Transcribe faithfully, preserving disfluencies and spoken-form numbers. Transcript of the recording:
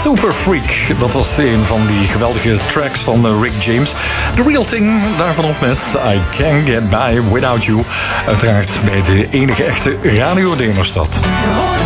Super Freak. Dat was een van die geweldige tracks van Rick James. The Real Thing, daarvan op met I Can't Get By Without You. Uiteraard bij de enige echte Radio Demostad.